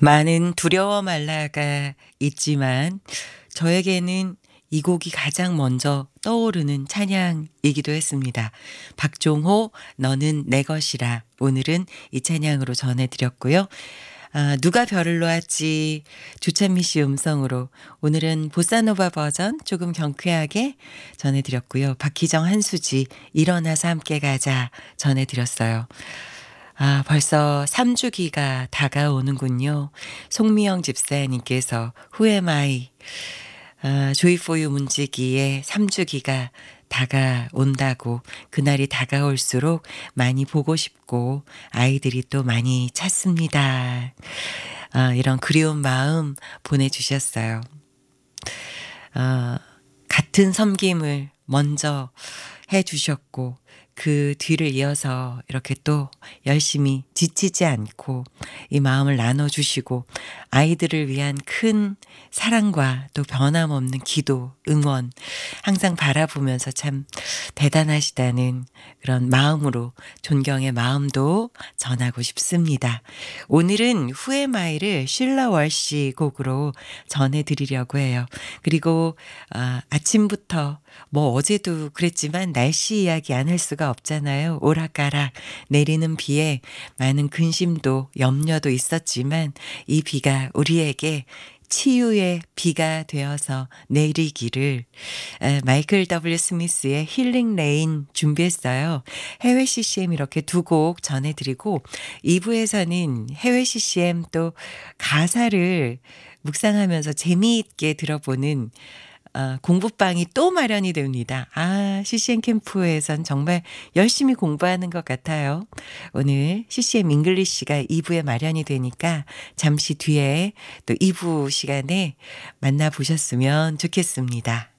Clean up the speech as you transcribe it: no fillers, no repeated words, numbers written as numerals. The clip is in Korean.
많은 두려워 말라가 있지만 저에게는 이 곡이 가장 먼저 떠오르는 찬양이기도 했습니다. 박종호 너는 내 것이라 오늘은 이 찬양으로 전해드렸고요. 누가 별을 놓았지 조찬미 씨 음성으로 오늘은 보사노바 버전 조금 경쾌하게 전해드렸고요. 박희정 한수지 일어나서 함께 가자 전해드렸어요. 벌써 3주기가 다가오는군요. 송미영 집사님께서 Who am I? 조이 포유 문지기의 3주기가 다가온다고 그날이 다가올수록 많이 보고 싶고 아이들이 또 많이 찾습니다. 이런 그리운 마음 보내주셨어요. 같은 섬김을 먼저 해주셨고 그 뒤를 이어서 이렇게 또 열심히 지치지 않고 이 마음을 나눠주시고 아이들을 위한 큰 사랑과 또 변함없는 기도, 응원 항상 바라보면서 참 대단하시다는 그런 마음으로 존경의 마음도 전하고 싶습니다. 오늘은 후에마이를 쉴라 월시 곡으로 전해드리려고 해요. 그리고 아침부터 어제도 그랬지만 날씨 이야기 안 할 수가 없잖아요. 오락가락 내리는 비에 많은 근심도 염려도 있었지만 이 비가 우리에게 치유의 비가 되어서 내리기를 마이클 W 스미스의 힐링 레인 준비했어요. 해외 CCM 이렇게 두 곡 전해드리고 2부에서는 해외 CCM 또 가사를 묵상하면서 재미있게 들어보는 공부방이 또 마련이 됩니다. CCM 캠프에선 정말 열심히 공부하는 것 같아요. 오늘 CCM 잉글리시가 2부에 마련이 되니까 잠시 뒤에 또 2부 시간에 만나보셨으면 좋겠습니다.